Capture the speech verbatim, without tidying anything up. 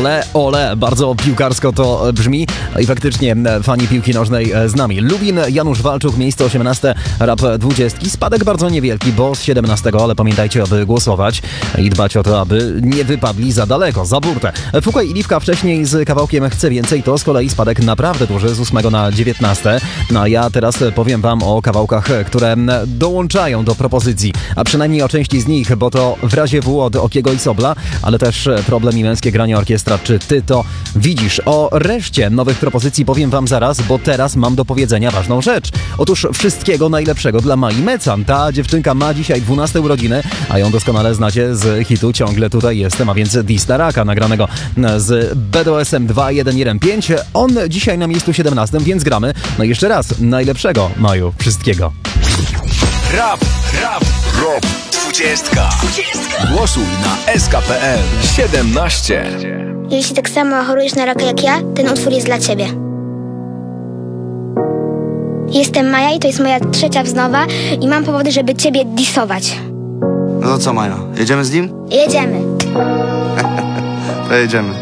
Ole, ole, bardzo piłkarsko to brzmi i faktycznie fani piłki nożnej z nami. Lubin, Janusz Walczuk, miejsce osiemnaste, rap dwudziestki. Spadek bardzo niewielki, bo z siedemnastego, ale pamiętajcie, aby głosować i dbać o to, aby nie wypadli za daleko, za burtę. Fukaj i Liwka wcześniej z kawałkiem Chcę Więcej, to z kolei spadek naprawdę duży, z ósmego na dziewiętnaste. No a ja teraz powiem wam o kawałkach, które dołączają do propozycji, a przynajmniej o części z nich, bo to w razie W od Okiego i Sobla, ale też Problem i Męskie Granie Orkiestra. Czy ty to widzisz? O reszcie nowych propozycji powiem wam zaraz, bo teraz mam do powiedzenia ważną rzecz. Otóż wszystkiego najlepszego dla Mai Mecan. Ta dziewczynka ma dzisiaj dwunaste urodziny, a ją doskonale znacie z hitu Ciągle Tutaj Jestem, a więc Dista Raka, nagranego z B D O S M dwa jeden jeden pięć. On dzisiaj na miejscu siedemnastym, więc gramy. No i jeszcze raz, najlepszego, Maju, wszystkiego. Rap, rap, rap, dwudziestka. Głosuj na S K P L siedemnaście. Jeśli tak samo chorujesz na raka jak ja, ten utwór jest dla ciebie. Jestem Maja i to jest moja trzecia wznowa i mam powody, żeby ciebie disować. No to co, Maja, jedziemy z nim? Jedziemy. To jedziemy.